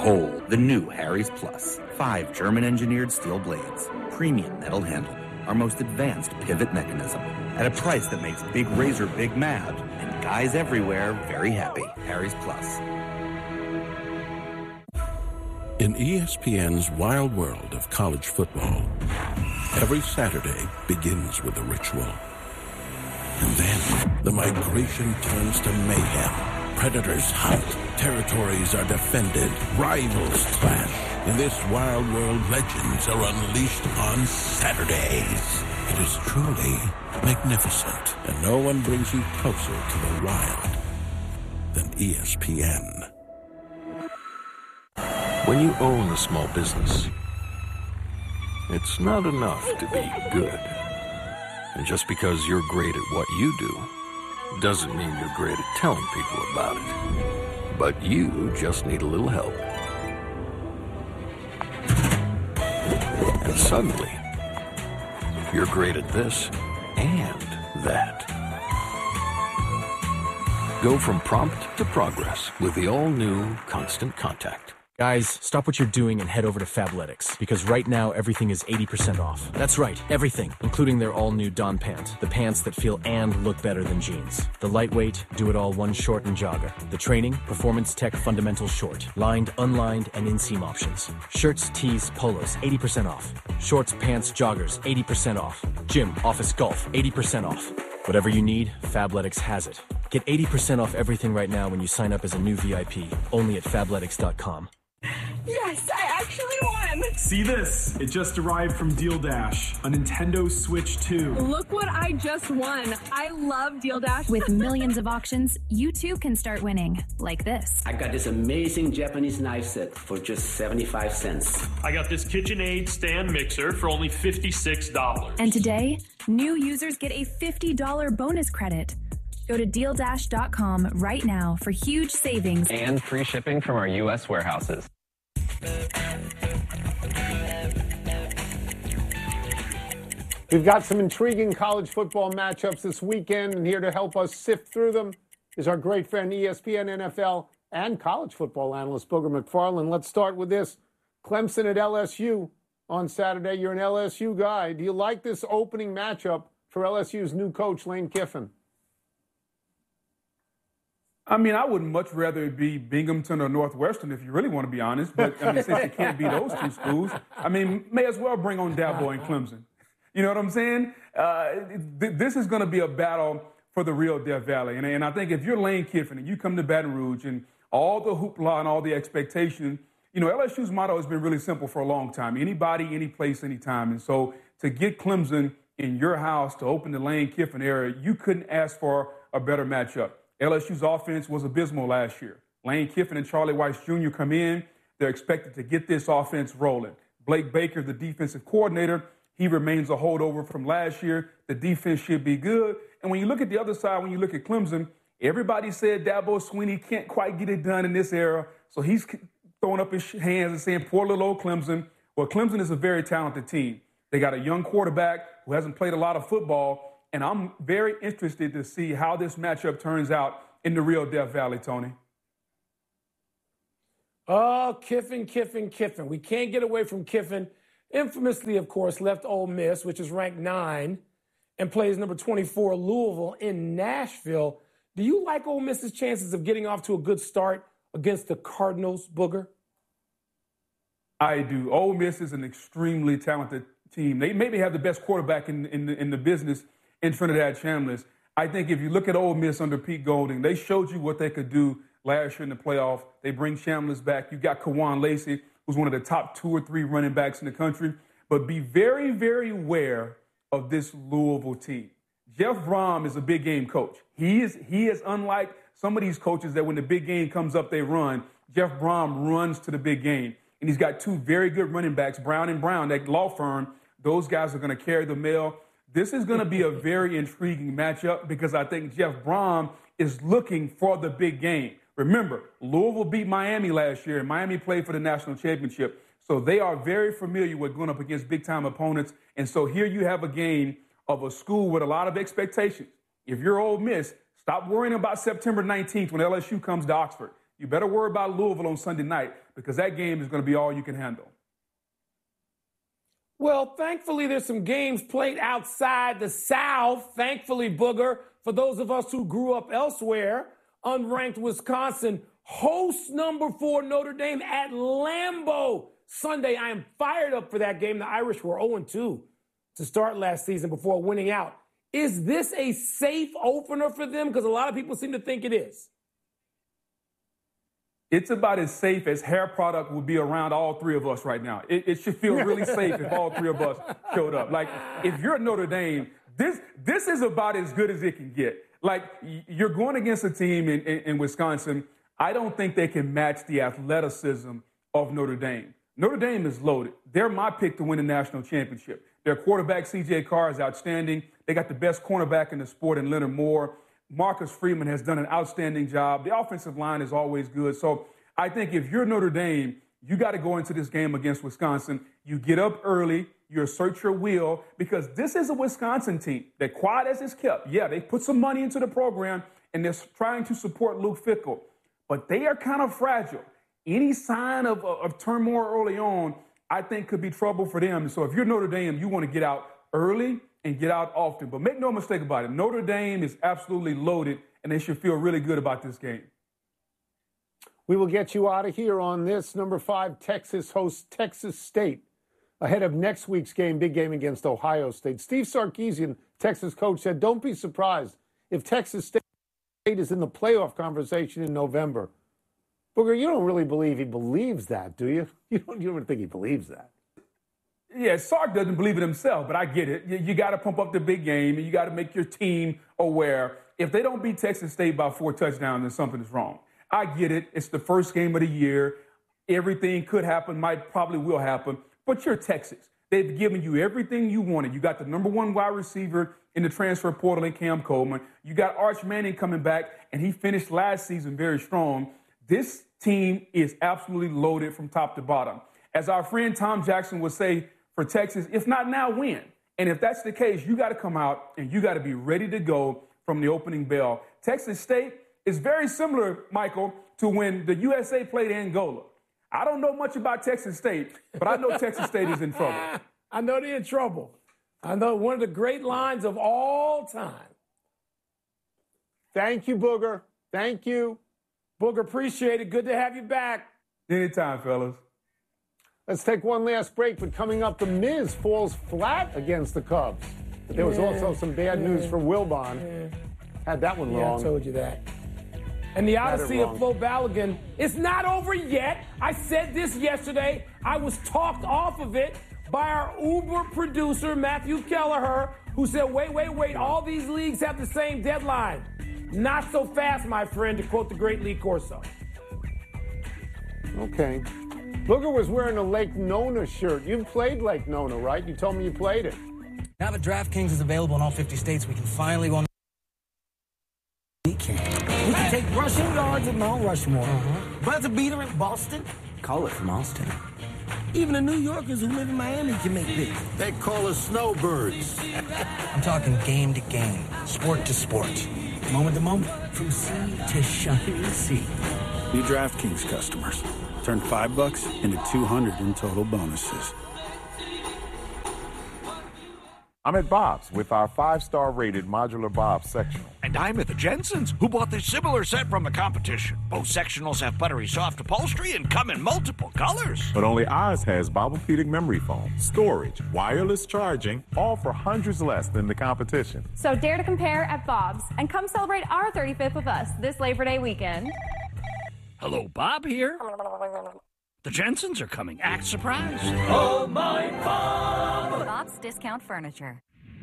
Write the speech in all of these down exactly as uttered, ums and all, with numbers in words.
Behold, the new Harry's Plus. Five German-engineered steel blades, premium metal handle, our most advanced pivot mechanism, at a price that makes Big Razor big mad and guys everywhere very happy. Harry's Plus. In E S P N's wild world of college football, every Saturday begins with a ritual. And then the migration turns to mayhem. Predators hunt, territories are defended, rivals clash. In this wild world, legends are unleashed on Saturdays. It is truly magnificent, and no one brings you closer to the wild than E S P N. When you own a small business, it's not enough to be good. And just because you're great at what you do, doesn't mean you're great at telling people about it. But you just need a little help. And suddenly, you're great at this and that. Go from prompt to progress with the all-new Constant Contact. Guys, stop what you're doing and head over to Fabletics, because right now everything is eighty percent off. That's right, everything, including their all-new Don Pant, the pants that feel and look better than jeans. The lightweight, do-it-all one short and jogger. The training, Performance Tech Fundamental Short, lined, unlined, and inseam options. Shirts, tees, polos, eighty percent off. Shorts, pants, joggers, eighty percent off. Gym, office, golf, eighty percent off. Whatever you need, Fabletics has it. Get eighty percent off everything right now when you sign up as a new V I P, only at fabletics dot com. Yes, I actually won! See this? It just arrived from Deal Dash, a Nintendo Switch two. Look what I just won. I love Deal Dash. With millions of auctions, you too can start winning, like this. I got this amazing Japanese knife set for just seventy-five cents. I got this KitchenAid stand mixer for only fifty-six dollars. And today, new users get a fifty dollars bonus credit. Go to deal dash dot com right now for huge savings and free shipping from our U S warehouses. We've got some intriguing college football matchups this weekend, and here to help us sift through them is our great friend, E S P N, N F L, and college football analyst Booger McFarland. Let's start with this. Clemson at L S U on Saturday. You're an L S U guy. Do you like this opening matchup for L S U's new coach, Lane Kiffin? I mean, I would much rather it be Binghamton or Northwestern, if you really want to be honest. But, I mean, since you can't be those two schools, I mean, may as well bring on Dabo and Clemson. You know what I'm saying? Uh, th- this is going to be a battle for the real Death Valley. And, and I think if you're Lane Kiffin and you come to Baton Rouge and all the hoopla and all the expectation, you know, L S U's motto has been really simple for a long time. Anybody, any place, anytime. And so to get Clemson in your house to open the Lane Kiffin era, you couldn't ask for a better matchup. L S U's offense was abysmal last year. Lane Kiffin and Charlie Weiss Junior come in. They're expected to get this offense rolling. Blake Baker, the defensive coordinator, he remains a holdover from last year. The defense should be good. And when you look at the other side, when you look at Clemson, everybody said Dabo Swinney can't quite get it done in this era. So he's throwing up his hands and saying, poor little old Clemson. Well, Clemson is a very talented team. They got a young quarterback who hasn't played a lot of football. And I'm very interested to see how this matchup turns out in the real Death Valley, Tony. Oh, Kiffin, Kiffin, Kiffin. We can't get away from Kiffin. Infamously, of course, left Ole Miss, which is ranked nine, and plays number twenty-four, Louisville, in Nashville. Do you like Ole Miss's chances of getting off to a good start against the Cardinals, Booger? I do. Ole Miss is an extremely talented team. They maybe have the best quarterback in, in, the, in the business in Trinidad Chambliss. I think if you look at Ole Miss under Pete Golding, they showed you what they could do last year in the playoff. They bring Chambliss back. You got Kawan Lacey, who's one of the top two or three running backs in the country. But be very, very aware of this Louisville team. Jeff Brom is a big game coach. He is, he is unlike some of these coaches that when the big game comes up, they run. Jeff Brom runs to the big game. And he's got two very good running backs, Brown and Brown, that law firm. Those guys are going to carry the mail. This is going to be a very intriguing matchup because I think Jeff Brom is looking for the big game. Remember, Louisville beat Miami last year, and Miami played for the national championship. So they are very familiar with going up against big-time opponents. And so here you have a game of a school with a lot of expectations. If you're Ole Miss, stop worrying about September nineteenth when L S U comes to Oxford. You better worry about Louisville on Sunday night because that game is going to be all you can handle. Well, thankfully, there's some games played outside the South. Thankfully, Booger, for those of us who grew up elsewhere, unranked Wisconsin hosts number four Notre Dame at Lambeau Sunday. I am fired up for that game. The Irish were oh and two to start last season before winning out. Is this a safe opener for them? Because a lot of people seem to think it is. It's about as safe as hair product would be around all three of us right now. It, it should feel really safe if all three of us showed up. Like, if you're Notre Dame, this this is about as good as it can get. Like, you're going against a team in, in, in Wisconsin. I don't think they can match the athleticism of Notre Dame. Notre Dame is loaded. They're my pick to win the national championship. Their quarterback, C J Carr, is outstanding. They got the best cornerback in the sport in Leonard Moore. Marcus Freeman has done an outstanding job. The offensive line is always good. So I think if you're Notre Dame, you got to go into this game against Wisconsin. You get up early. You assert your will because this is a Wisconsin team that, quiet as it's kept, yeah, they put some money into the program and they're trying to support Luke Fickell, but they are kind of fragile. Any sign of, of, of turmoil early on, I think, could be trouble for them. So if you're Notre Dame, you want to get out early and get out often. But make no mistake about it, Notre Dame is absolutely loaded, and they should feel really good about this game. We will get you out of here on this. Number five, Texas hosts Texas State ahead of next week's game, big game against Ohio State. Steve Sarkisian, Texas coach, said, don't be surprised if Texas State is in the playoff conversation in November. Booger, you don't really believe he believes that, do you? You don't, you don't think he believes that. Yeah, Sark doesn't believe it himself, but I get it. You, you got to pump up the big game, and you got to make your team aware. If they don't beat Texas State by four touchdowns, then something is wrong. I get it. It's the first game of the year. Everything could happen, might probably will happen, but you're Texas. They've given you everything you wanted. You got the number one wide receiver in the transfer portal in Cam Coleman. You got Arch Manning coming back, and he finished last season very strong. This team is absolutely loaded from top to bottom. As our friend Tom Jackson would say for Texas, if not now, when? And if that's the case, you got to come out and you got to be ready to go from the opening bell. Texas State is very similar, Michael, to when the U S A played Angola. I don't know much about Texas State, but I know Texas State is in trouble. I know they're in trouble. I know one of the great lines of all time. Thank you, Booger. Thank you. Booger, appreciate it. Good to have you back. Anytime, fellas. Let's take one last break, but coming up, The Miz falls flat against the Cubs. But there was Yeah, also some bad yeah, news for Wilbon. yeah. Had that one Yeah, wrong. I told you that. And the Got it odyssey of wrong. Flo Balogun is not over yet. I said this yesterday. I was talked off of it by our Uber producer, Matthew Kelleher, who said, wait, wait, wait, all these leagues have the same deadline. Not so fast, my friend, to quote the great Lee Corso. Okay. Booger was wearing a Lake Nona shirt. You've played Lake Nona, right? You told me you played it. Now that DraftKings is available in all fifty states, we can finally go on the weekend. We can take rushing yards at Mount Rushmore, uh-huh. buzzer beater in Boston. Call it from Austin. Even the New Yorkers who live in Miami can make big. They call us snowbirds. I'm talking game to game, sport to sport, moment to moment, from sea to shining sea. New DraftKings customers. Turn five bucks into two hundred in total bonuses. I'm at Bob's with our five-star rated modular Bob's sectional. And I'm at the Jensens, who bought this similar set from the competition. Both sectionals have buttery soft upholstery and come in multiple colors. But only ours has Bobopedic memory foam, storage, wireless charging, all for hundreds less than the competition. So dare to compare at Bob's and come celebrate our thirty-fifth with us this Labor Day weekend. Hello, Bob here. The Jensens are coming. Act surprised. Oh, my Bob! Bob's Discount Furniture.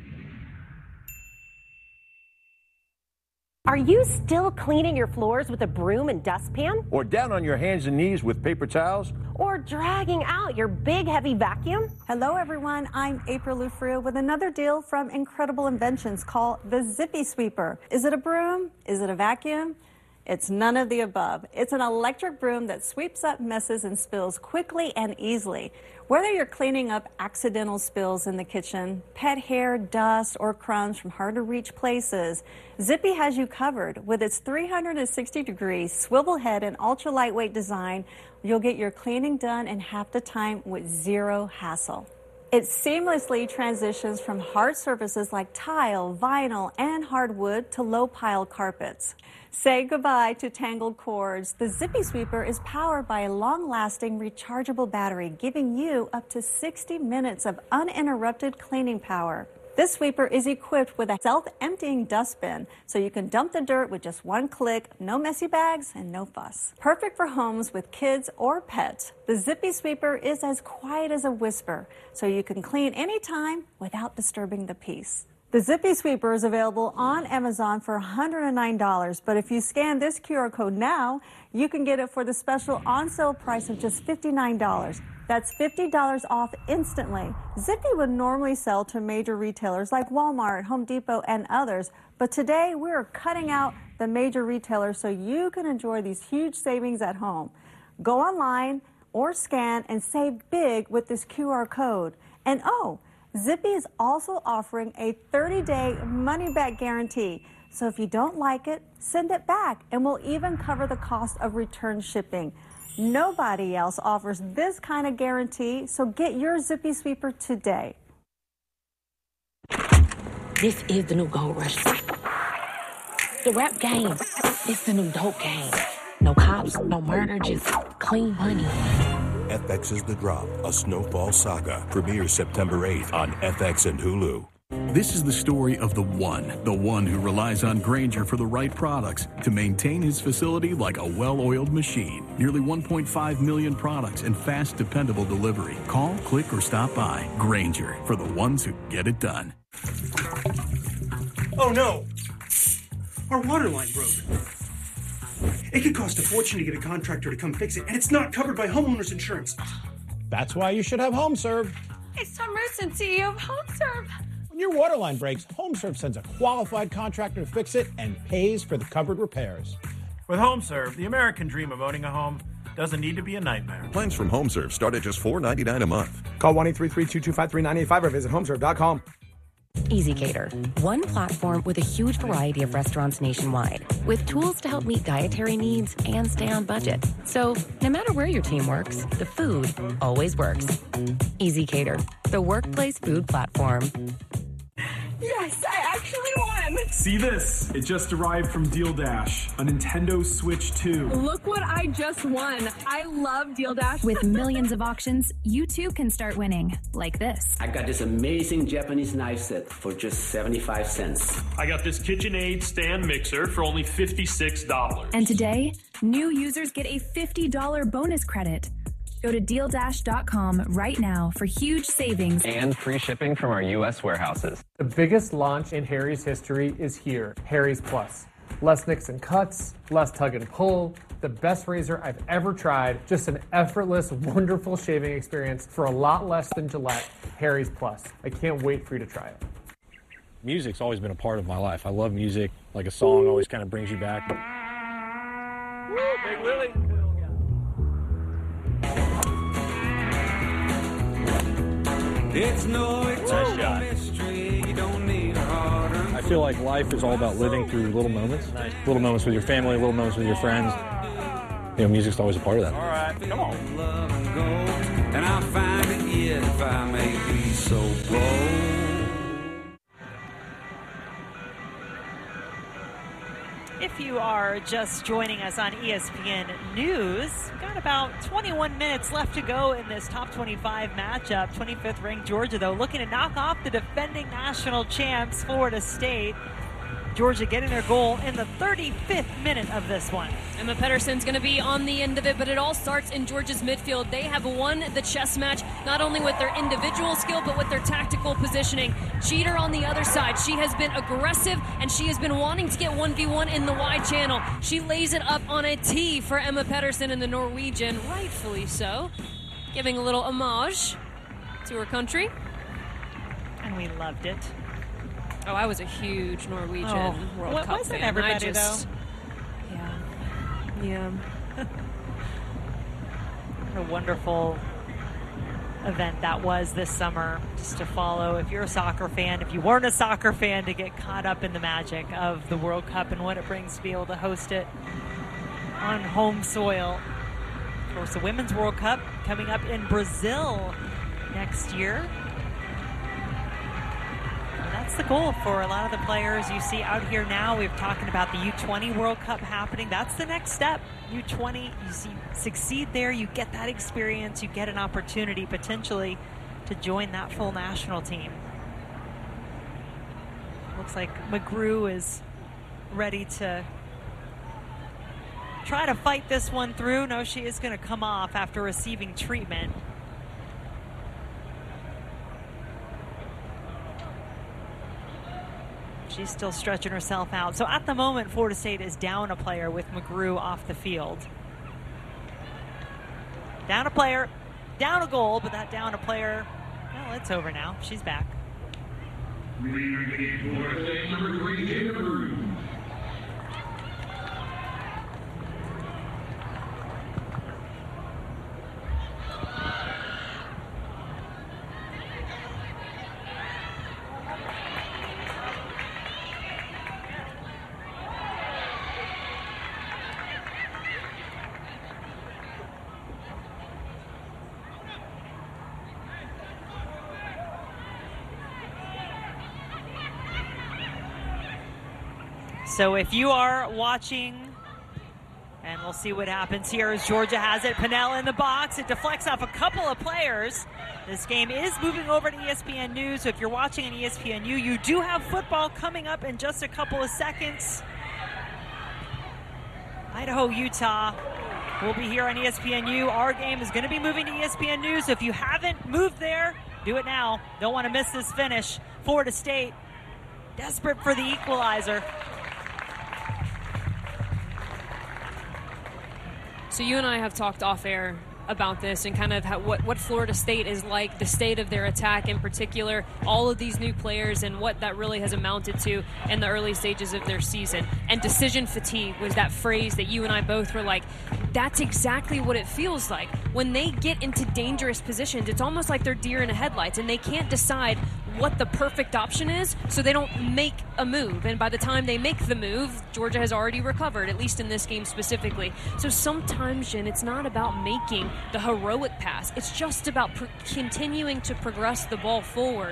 Are you still cleaning your floors with a broom and dustpan? Or down on your hands and knees with paper towels? Or dragging out your big, heavy vacuum? Hello, everyone. I'm April Lufrio with another deal from Incredible Inventions called the Zippy Sweeper. Is it a broom? Is it a vacuum? It's none of the above. It's an electric broom that sweeps up messes and spills quickly and easily. Whether you're cleaning up accidental spills in the kitchen, pet hair, dust, or crumbs from hard-to-reach places, Zippy has you covered. With its three hundred sixty degree swivel head and ultra-lightweight design, you'll get your cleaning done in half the time with zero hassle. It seamlessly transitions from hard surfaces like tile, vinyl, and hardwood to low-pile carpets. Say goodbye to tangled cords. The Zippy Sweeper is powered by a long-lasting rechargeable battery, giving you up to sixty minutes of uninterrupted cleaning power. This sweeper is equipped with a self-emptying dustbin, so you can dump the dirt with just one click, no messy bags, and no fuss. Perfect for homes with kids or pets. The Zippy Sweeper is as quiet as a whisper, so you can clean anytime without disturbing the peace. The Zippy Sweeper is available on Amazon for one hundred nine dollars, but if you scan this Q R code now, you can get it for the special on-sale price of just fifty-nine dollars. That's fifty dollars off instantly. Zippy would normally sell to major retailers like Walmart, Home Depot, and others, but today we're cutting out the major retailers so you can enjoy these huge savings at home. Go online or scan and save big with this Q R code. And oh, Zippy is also offering a thirty day money-back guarantee. So if you don't like it, send it back, and we'll even cover the cost of return shipping. Nobody else offers this kind of guarantee, so get your Zippy Sweeper today. This is the new Gold Rush. The rap game. It's the new dope game. No cops, no murder, just clean money. F X is The Drop, a Snowfall saga. Premieres September eighth on F X and Hulu. This is the story of the one, the one who relies on Grainger for the right products to maintain his facility like a well-oiled machine. Nearly one point five million products and fast, dependable delivery. Call, click, or stop by. Grainger, for the ones who get it done. Oh no! Our water line broke. It could cost a fortune to get a contractor to come fix it, and it's not covered by homeowners insurance. That's why you should have HomeServe. It's Tom Rusin, C E O of HomeServe. When your water line breaks, HomeServe sends a qualified contractor to fix it and pays for the covered repairs. With HomeServe, the American dream of owning a home doesn't need to be a nightmare. Plans from HomeServe start at just four ninety-nine a month. Call one eight three three, two two five, three nine eight five or visit homeserve dot com. EasyCater, one platform with a huge variety of restaurants nationwide, with tools to help meet dietary needs and stay on budget. So, no matter where your team works, the food always works. EasyCater, the workplace food platform. Yes, I actually won! See this? It just arrived from Deal Dash, a Nintendo Switch two. Look what I just won. I love Deal Dash. With millions of auctions, you too can start winning, like this. I got this amazing Japanese knife set for just seventy-five cents. I got this KitchenAid stand mixer for only fifty-six dollars. And today, new users get a fifty dollar bonus credit. Go to deal dash dot com right now for huge savings and free shipping from our U S warehouses. The biggest launch in Harry's history is here, Harry's Plus. Less nicks and cuts, less tug and pull, the best razor I've ever tried, just an effortless, wonderful shaving experience for a lot less than Gillette. Harry's Plus. I can't wait for you to try it. Music's always been a part of my life. I love music. Like a song always kind of brings you back. Woo, Big Willie. It's no eternal mystery. You don't need a hard earned. I feel like life is all about living through little moments. Nice. Little moments with your family, little moments with your friends. You know, music's always a part of that. All right, come on. And I'll find it yet if I may be so bold. If you are just joining us on E S P N News, we've got about twenty-one minutes left to go in this top twenty-five matchup. twenty-fifth ranked Georgia, though, looking to knock off the defending national champs, Florida State. Georgia getting their goal in the thirty-fifth minute of this one. Emma Pettersson's going to be on the end of it, but it all starts in Georgia's midfield. They have won the chess match, not only with their individual skill, but with their tactical positioning. Jeter on the other side. She has been aggressive, and she has been wanting to get one v one in the wide channel. She lays it up on a tee for Emma Pettersson and the Norwegian, rightfully so, giving a little homage to her country. And we loved it. Oh, I was a huge Norwegian oh, World what Cup wasn't fan. everybody, I just, though? Yeah. Yeah. What a wonderful event that was this summer, just to follow. If you're a soccer fan, if you weren't a soccer fan, to get caught up in the magic of the World Cup and what it brings to be able to host it on home soil. Of course, the Women's World Cup coming up in Brazil next year. And that's the goal for a lot of the players you see out here now. We're talking about the U twenty World Cup happening. That's the next step. U twenty, you see, succeed there, you get that experience, you get an opportunity potentially to join that full national team. Looks like McGrew is ready to try to fight this one through. No, she is going to come off after receiving treatment. She's still stretching herself out. So at the moment, Florida State is down a player with McGrew off the field. Down a player, down a goal, but that down a player, well, it's over now. She's back. Florida State number three, Jada McGrew. So if you are watching, and we'll see what happens here as Georgia has it. Pennell in the box. It deflects off a couple of players. This game is moving over to E S P N News. So if you're watching on E S P N U, you do have football coming up in just a couple of seconds. Idaho, Utah will be here on E S P N U. Our game is going to be moving to E S P N News. So if you haven't moved there, do it now. Don't want to miss this finish. Florida State desperate for the equalizer. So you and I have talked off air about this and kind of how, what, what Florida State is like, the state of their attack in particular, all of these new players and what that really has amounted to in the early stages of their season. And decision fatigue was that phrase that you and I both were like, that's exactly what it feels like. When they get into dangerous positions, it's almost like they're deer in the headlights and they can't decide what the perfect option is, so they don't make a move. And by the time they make the move, Georgia has already recovered, at least in this game specifically. So sometimes, Jen, it's not about making the heroic pass. It's just about pro- continuing to progress the ball forward.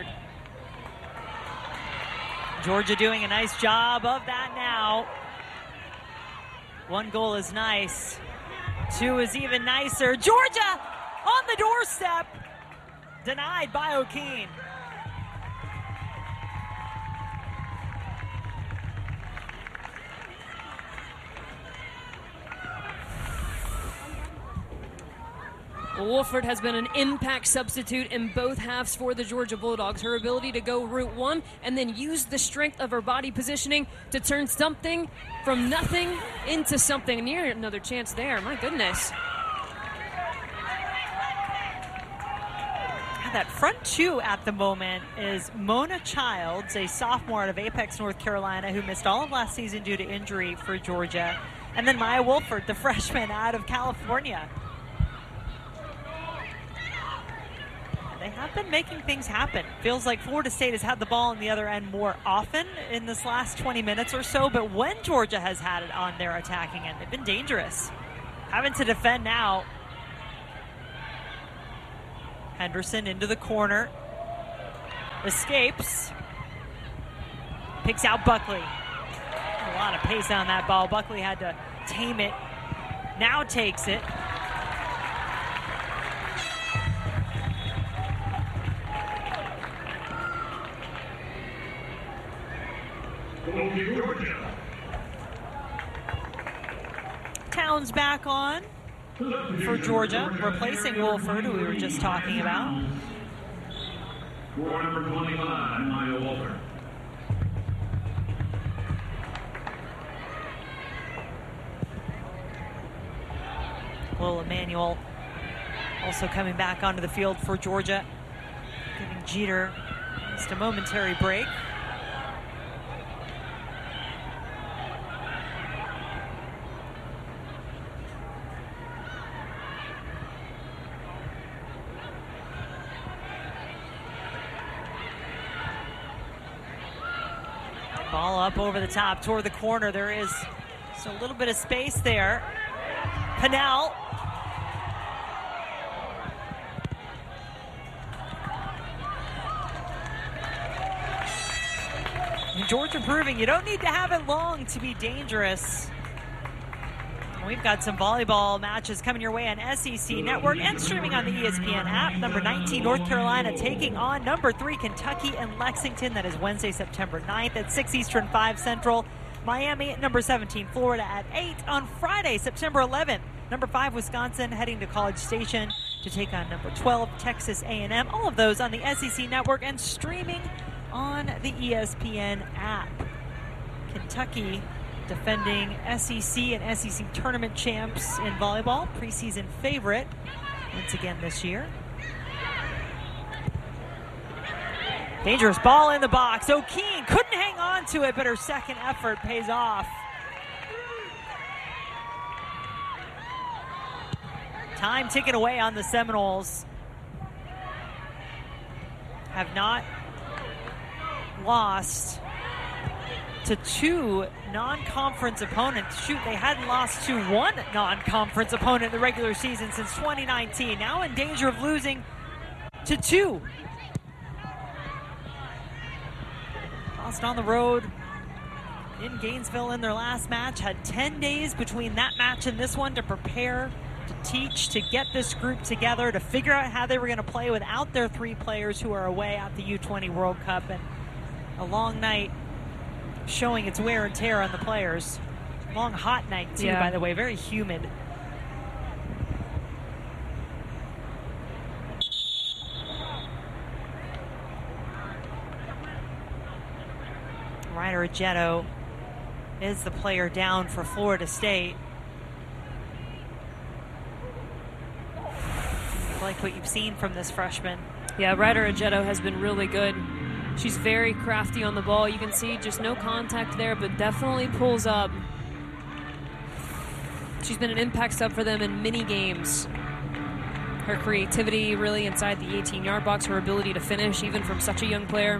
Georgia doing a nice job of that now. One goal is nice. Two is even nicer. Georgia on the doorstep. Denied by O'Keene. Wolford has been an impact substitute in both halves for the Georgia Bulldogs. Her ability to go route one and then use the strength of her body positioning to turn something from nothing into something. Near another chance there. My goodness. That front two at the moment is Mona Childs, a sophomore out of Apex, North Carolina, who missed all of last season due to injury for Georgia. And then Maya Wolford, the freshman out of California. They have been making things happen. Feels like Florida State has had the ball on the other end more often in this last twenty minutes or so, but when Georgia has had it on their attacking end, they've been dangerous. Having to defend now. Henderson into the corner. Escapes. Picks out Buckley. A lot of pace on that ball. Buckley had to tame it. Now takes it. Towns back on for Georgia, replacing Wolford, who we were just talking about. For number twenty-five, Maya Wolford. Will Emmanuel also coming back onto the field for Georgia, giving Jeter just a momentary break. Ball up over the top toward the corner. There is just a little bit of space there. Pennell. Georgia proving you don't need to have it long to be dangerous. We've got some volleyball matches coming your way on S E C Network and streaming on the E S P N app. Number nineteen, North Carolina taking on number three, Kentucky and Lexington. That is Wednesday, September ninth at six Eastern, five Central. Miami at number seventeen, Florida at eight on Friday, September eleventh. Number five, Wisconsin heading to College Station to take on number twelve, Texas A and M. All of those on the S E C Network and streaming on the E S P N app. Kentucky defending S E C and S E C tournament champs in volleyball, preseason favorite once again this year. Dangerous ball in the box. O'Keene couldn't hang on to it, but her second effort pays off. Time ticking away on the Seminoles. Have not lost to two non-conference opponents. Shoot, they hadn't lost to one non-conference opponent in the regular season since twenty nineteen. Now in danger of losing to two. Lost on the road in Gainesville in their last match. Had ten days between that match and this one to prepare, to teach, to get this group together, to figure out how they were going to play without their three players who are away at the U twenty World Cup. And a long night showing its wear and tear on the players. Long, hot night, too, yeah. by the way. Very humid. Ryder Ajetto is the player down for Florida State. You like what you've seen from this freshman? Yeah, Ryder Ajetto has been really good. She's very crafty on the ball. You can see just no contact there, but definitely pulls up. She's been an impact sub for them in many games. Her creativity really inside the eighteen-yard box, her ability to finish, even from such a young player.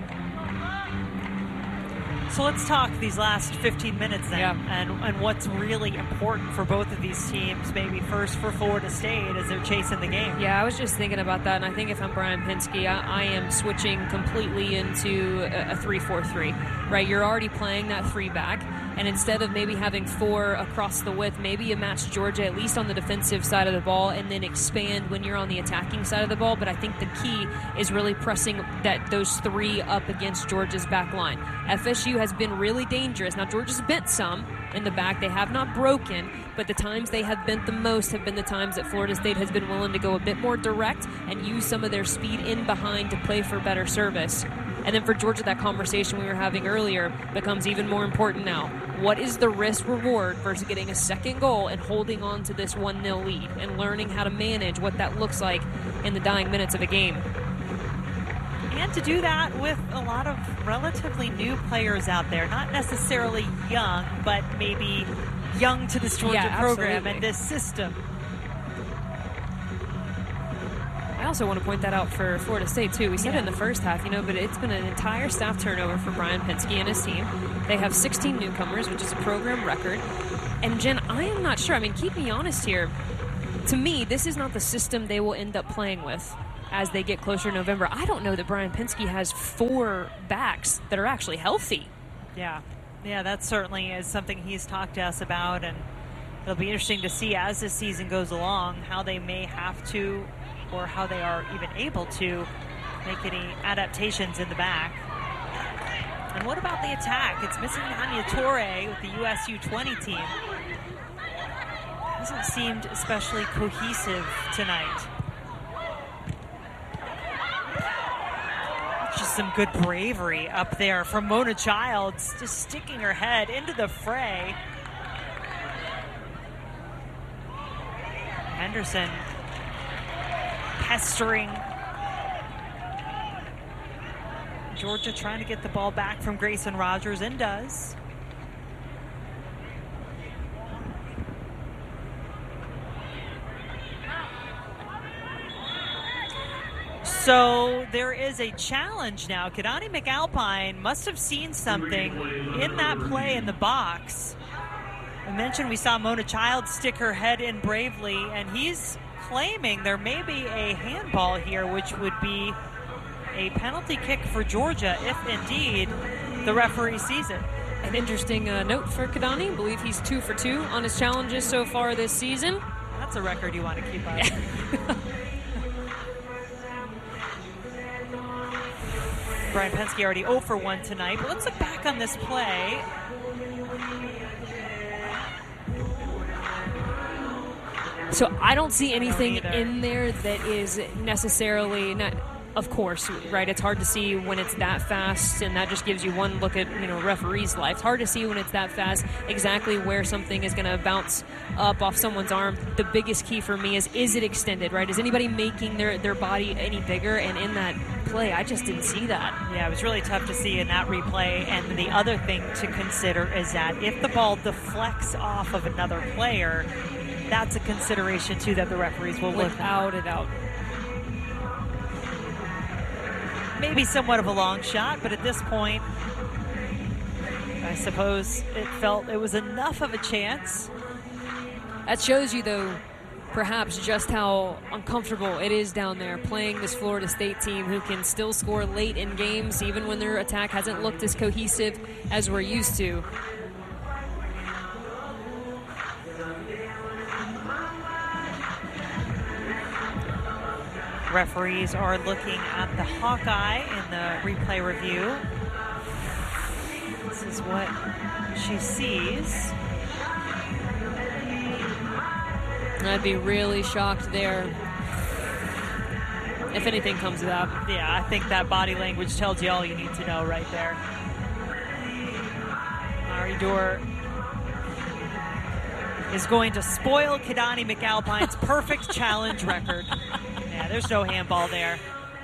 So let's talk these last fifteen minutes then, yeah. and, and what's really important for both of these teams, maybe first for Florida State as they're chasing the game. Yeah, I was just thinking about that, and I think if I'm Brian Pinsky, I, I am switching completely into a, a three four three, right? You're already playing that three back, and instead of maybe having four across the width, maybe you match Georgia at least on the defensive side of the ball and then expand when you're on the attacking side of the ball. But I think the key is really pressing that those three up against Georgia's back line. F S U has been really dangerous. Now, Georgia's bent some in the back. They have not broken, but the times they have bent the most have been the times that Florida State has been willing to go a bit more direct and use some of their speed in behind to play for better service. And then for Georgia, that conversation we were having earlier becomes even more important now. What is the risk reward versus getting a second goal and holding on to this one nil lead and learning how to manage what that looks like in the dying minutes of a game? And to do that with a lot of relatively new players out there, not necessarily young, but maybe young to this Georgia yeah, program and this system. I also want to point that out for Florida State, too. We said yeah. it in the first half, you know, but it's been an entire staff turnover for Brian Pinsky and his team. They have sixteen newcomers, which is a program record. And, Jen, I am not sure. I mean, keep me honest here. To me, this is not the system they will end up playing with as they get closer to November. I don't know that Brian Pinsky has four backs that are actually healthy. Yeah. Yeah, that certainly is something he's talked to us about, and it'll be interesting to see as this season goes along how they may have to or how they are even able to make any adaptations in the back. And what about the attack? It's missing Hania Torre with the U S U twenty team. Hasn't seemed especially cohesive tonight. Just some good bravery up there from Mona Childs, just sticking her head into the fray. Henderson pestering Georgia, trying to get the ball back from Grayson Rogers, and does. So there is a challenge now. Kidani McAlpine must have seen something in that play in the box. I mentioned we saw Mona Child stick her head in bravely, and he's claiming there may be a handball here, which would be a penalty kick for Georgia if indeed the referee sees it. An interesting uh, note for Kidani. I believe he's two for two on his challenges so far this season. That's a record you want to keep up. Brian Penske already zero for one tonight, but let's look back on this play. So I don't see anything either. in there that is necessarily not. Of course, right? It's hard to see when it's that fast, and that just gives you one look at, you know, referee's life. It's hard to see when it's that fast exactly where something is going to bounce up off someone's arm. The biggest key for me is, is it extended, right? Is anybody making their, their body any bigger? And in that play, I just didn't see that. Yeah, it was really tough to see in that replay. And the other thing to consider is that if the ball deflects off of another player, that's a consideration, too, that the referees will look Without a doubt. Maybe somewhat of a long shot, but at this point, I suppose it felt it was enough of a chance. That shows you, though, perhaps just how uncomfortable it is down there playing this Florida State team who can still score late in games, even when their attack hasn't looked as cohesive as we're used to. Referees are looking at the Hawkeye in the replay review. This is what she sees. I'd be really shocked there if anything comes of that. Yeah, I think that body language tells you all you need to know right there. Ari Dorr is going to spoil Kidani McAlpine's perfect challenge record. Yeah, there's no handball there.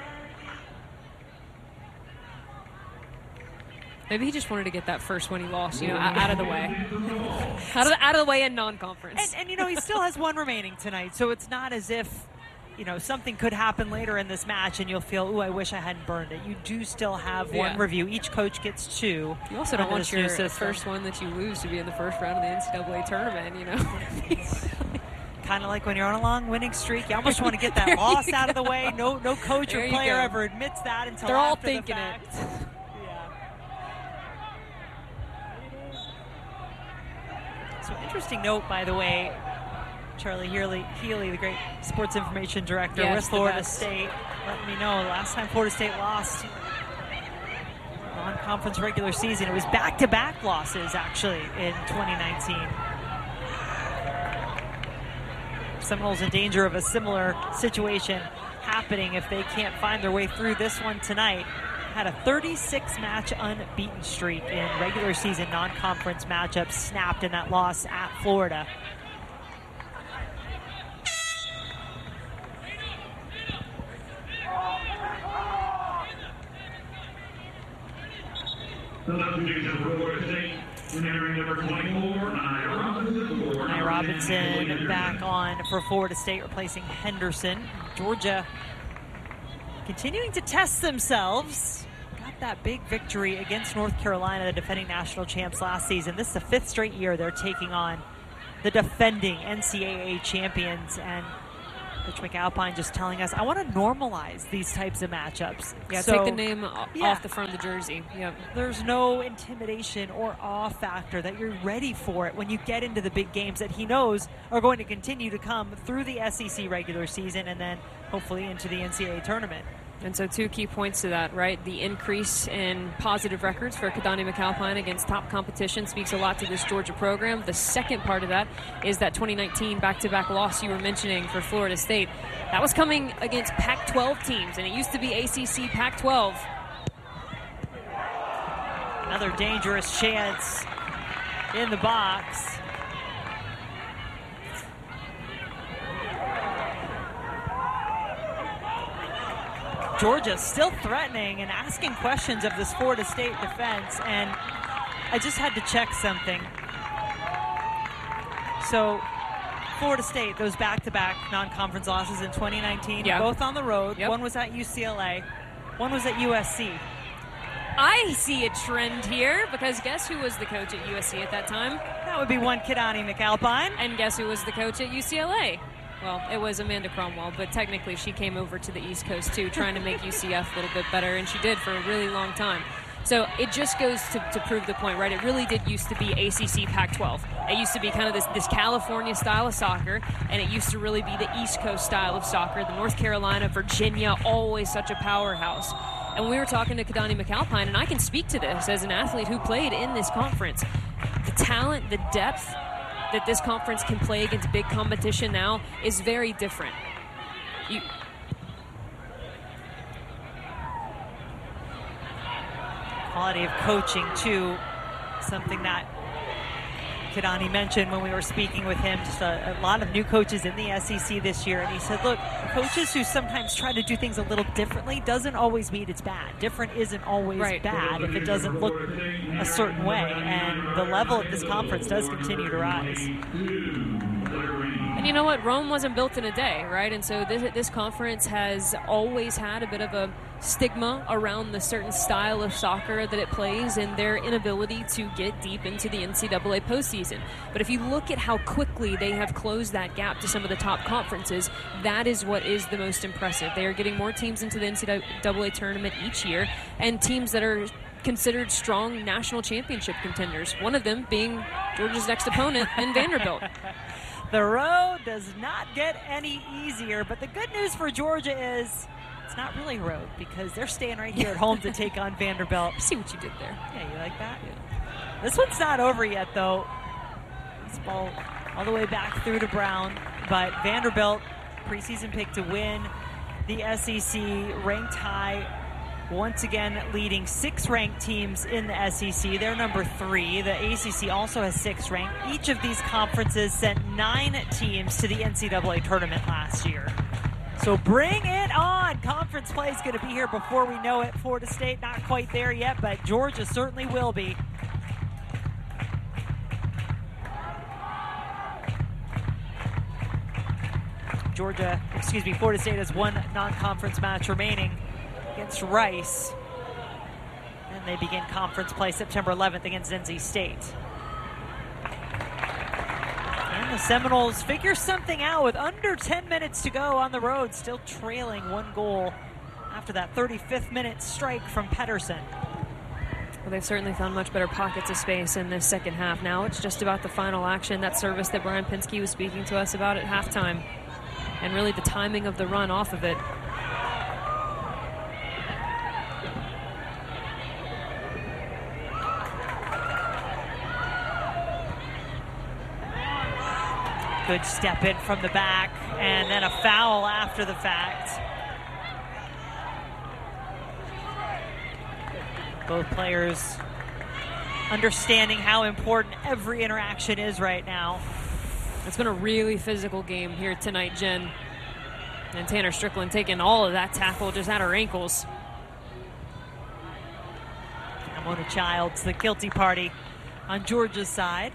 Maybe he just wanted to get that first one he lost, you know, out of the way. out, of the, out of the way in non-conference. And, and, you know, he still has one remaining tonight, so it's not as if, you know, something could happen later in this match and you'll feel, ooh, I wish I hadn't burned it. You do still have one Yeah. review. Each coach gets two. You also don't under want this your new system. first one that you lose to be in the first round of the N C double A tournament, you know. Kind of like when you're on a long winning streak, you almost want to get that loss out of the way. No, no coach There or you player go. ever admits that until They're all after the thinking fact. it. So interesting note, by the way, Charlie Healy, Healy, the great sports information director Yes, with the Florida best. State, let me know last time Florida State lost non-conference regular season, it was back-to-back losses actually in twenty nineteen. Seminoles in danger of a similar situation happening if they can't find their way through this one tonight. Had a thirty-six match unbeaten streak in regular season non-conference matchups, snapped in that loss at Florida. The substitution for Florida State, entering number twenty-four, Nia Robinson. Nia Robinson back on for Florida State, replacing Henderson. Georgia continuing to test themselves. Got that big victory against North Carolina, the defending national champs last season. This is the fifth straight year they're taking on the defending N C double A champions. And Coach McAlpine just telling us, I want to normalize these types of matchups. Yeah, So, take the name o- yeah. off the front of the jersey. Yep. There's no intimidation or awe factor, that you're ready for it when you get into the big games that he knows are going to continue to come through the S E C regular season and then hopefully into the N C double A tournament. And so two key points to that, right? The increase in positive records for Kidani McAlpine against top competition speaks a lot to this Georgia program. The second part of that is that twenty nineteen back-to-back loss you were mentioning for Florida State. That was coming against Pac twelve teams, and it used to be A C C Pac twelve. Another dangerous chance in the box. Georgia still threatening and asking questions of this Florida State defense, and I just had to check something. So Florida State, those back-to-back non-conference losses in twenty nineteen, Yeah. both on the road. Yep. One was at U C L A, one was at U S C. I see a trend here because guess who was the coach at U S C at that time? That would be one Kidani McAlpine. And guess who was the coach at U C L A? Well, it was Amanda Cromwell, but technically she came over to the East Coast too, trying to make U C F a little bit better, and she did for a really long time. So it just goes to, to prove the point, right? It really did used to be A C C Pac twelve. It used to be kind of this, this California style of soccer, and it used to really be the East Coast style of soccer. The North Carolina, Virginia, always such a powerhouse. And we were talking to Kidani McAlpine, and I can speak to this as an athlete who played in this conference. The talent, the depth that this conference can play against big competition now is very different. You, Quality of coaching, too, something that Kidani mentioned when we were speaking with him. Just a, a lot of new coaches in the S E C this year, and he said, look, coaches who sometimes try to do things a little differently doesn't always mean it's bad. Different isn't always Right. bad if it doesn't look a certain way, and the level of this conference does continue to rise. And you know what? Rome wasn't built in a day, right? And so this, this conference has always had a bit of a stigma around the certain style of soccer that it plays and their inability to get deep into the N C double A postseason. But if you look at how quickly they have closed that gap to some of the top conferences, that is what is the most impressive. They are getting more teams into the N C double A tournament each year, and teams that are considered strong national championship contenders, one of them being Georgia's next opponent in Vanderbilt. The road does not get any easier, but the good news for Georgia is it's not really a road because they're staying right here at home to take on Vanderbilt. See what you did there. Yeah, you like that? Yeah. This one's not over yet, though. This ball all the way back through to Brown, but Vanderbilt, preseason pick to win the S E C, ranked high, once again leading six ranked teams in the S E C. They're number three. The A C C also has six ranked. Each of these conferences sent nine teams to the N C double A tournament last year. So bring it on. Conference play is going to be here before we know it. Florida State not quite there yet, but Georgia certainly will be. Georgia, excuse me, Florida State has one non-conference match remaining against Rice. And they begin conference play September eleventh against N C State. And the Seminoles figure something out with under ten minutes to go on the road, still trailing one goal after that thirty-fifth minute strike from Pedersen. Well, they've certainly found much better pockets of space in this second half. Now it's just about the final action, that service that Brian Pinsky was speaking to us about at halftime, and really the timing of the run off of it. Good step in from the back, and then a foul after the fact. Both players understanding how important every interaction is right now. It's been a really physical game here tonight, Jen. And Tanner Strickland taking all of that tackle just at her ankles. Mona Childs, the guilty party on Georgia's side.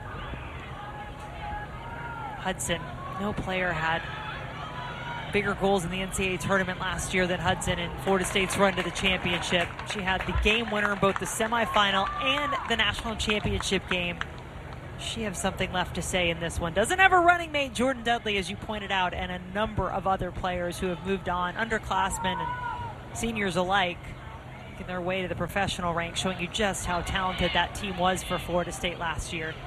Hudson, no player had bigger goals in the N C double A tournament last year than Hudson in Florida State's run to the championship. She had the game winner in both the semifinal and the national championship game. She has something left to say in this one. Doesn't have a running mate, Jordan Dudley, as you pointed out, and a number of other players who have moved on, underclassmen and seniors alike, making their way to the professional ranks, showing you just how talented that team was for Florida State last year.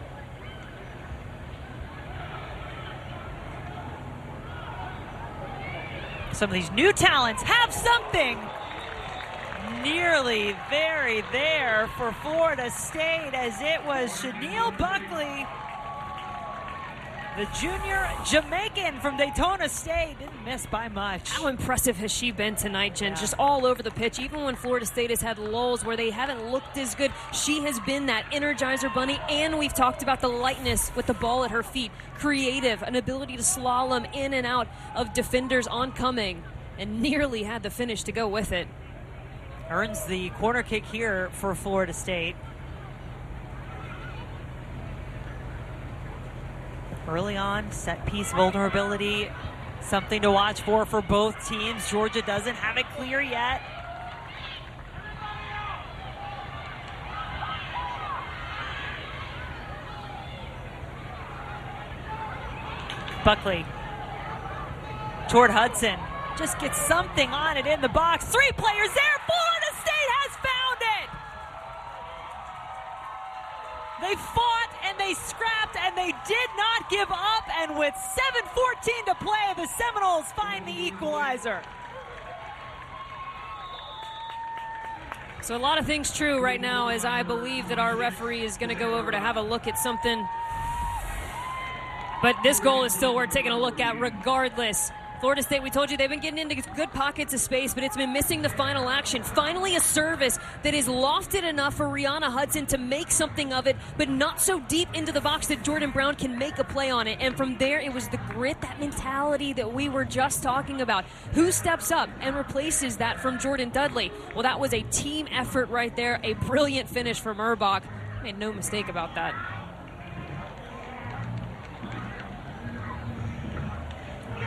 Some of these new talents have something nearly very there for Florida State, as it was Chanel Buckley, the junior Jamaican from Daytona State. Didn't miss by much. How impressive has she been tonight, Jen? Yeah. Just all over the pitch. Even when Florida State has had lulls where they haven't looked as good, she has been that Energizer Bunny, and we've talked about the lightness with the ball at her feet. Creative, an ability to slalom in and out of defenders oncoming, and nearly had the finish to go with it. Earns the corner kick here for Florida State. early on, set piece vulnerability, something to watch for for both teams. Georgia doesn't have it clear yet. Buckley toward Hudson. Just gets something on it in the box. Three players there. Florida State has found it. They fought and they scrapped and they did not give up. And with seven fourteen to play, the Seminoles find the equalizer. So a lot of things true right now as I believe that our referee is going to go over to have a look at something. But this goal is still worth taking a look at regardless. Florida State, we told you, they've been getting into good pockets of space, but it's been missing the final action. Finally, a service that is lofted enough for Rihanna Hudson to make something of it, but not so deep into the box that Jordan Brown can make a play on it. And from there, it was the grit, that mentality that we were just talking about. Who steps up and replaces that from Jordan Dudley? Well, that was a team effort right there. A brilliant finish from Urbach. Made no mistake about that.